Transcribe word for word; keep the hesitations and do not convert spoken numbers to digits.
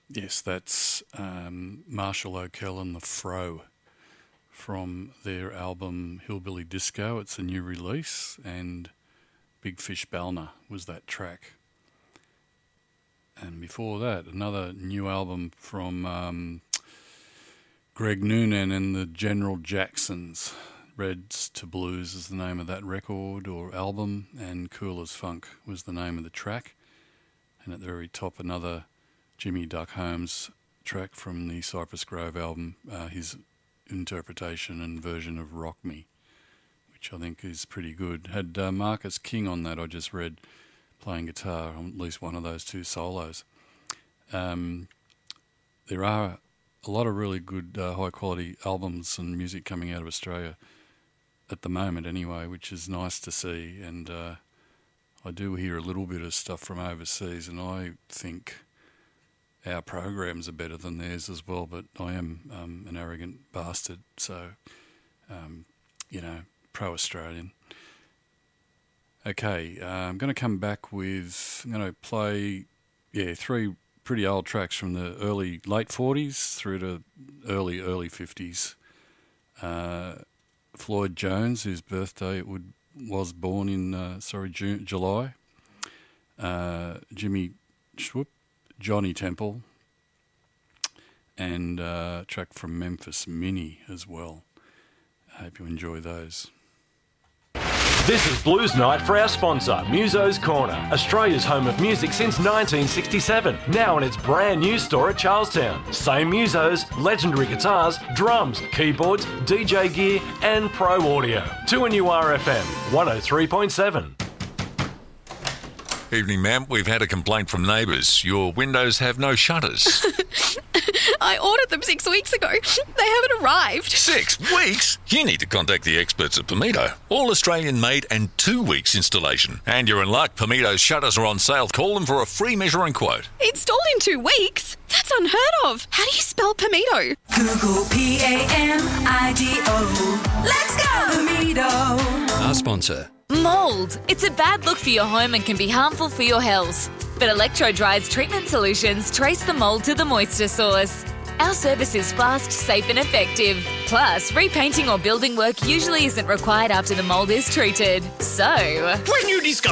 Yes, that's um, Marshall O'Kell and the Fro from their album Hillbilly Disco. It's a new release, and Big Fish Balna was that track. And before that, another new album from um, Greg Noonan and the General Jacksons. Reds to Blues is the name of that record or album, and Cool as Funk was the name of the track. And at the very top, another Jimmy Duck Holmes track from the Cypress Grove album, uh, his interpretation and version of Rock Me, which I think is pretty good. Had uh, Marcus King on that, I just read, playing guitar on at least one of those two solos. Um, there are a lot of really good uh, high-quality albums and music coming out of Australia at the moment anyway, which is nice to see. And uh, I do hear a little bit of stuff from overseas, and I think our programs are better than theirs as well, but I am um, an arrogant bastard, so, um, you know, pro-Australian. Okay, uh, I'm going to come back with, I'm going to play, yeah, three pretty old tracks from the early, late forties through to early, early fifties. Uh, Floyd Jones, whose birthday it would was born in, uh, sorry, June, July. Uh, Jimmy Schwoop, Johnny Temple, and uh, a track from Memphis Minnie as well. I hope you enjoy those. This is Blues Night for our sponsor, Muso's Corner, Australia's home of music since nineteen sixty-seven. Now in its brand new store at Charlestown. Same Musos, legendary guitars, drums, keyboards, D J gear and pro audio. To a new R F M, one oh three point seven. Evening, ma'am. We've had a complaint from neighbours. Your windows have no shutters. I ordered them six weeks ago. They haven't arrived. Six weeks? You need to contact the experts at Pimito. All Australian made and two weeks installation. And you're in luck. Pimito's shutters are on sale. Call them for a free measure and quote. Installed in two weeks? That's unheard of. How do you spell Pimito? Google P A M I D O. Let's go, Pimito. Our sponsor. Mould. It's a bad look for your home and can be harmful for your health. But Electro-Dry's treatment solutions trace the mould to the moisture source. Our service is fast, safe and effective. Plus, repainting or building work usually isn't required after the mould is treated. So, when you discover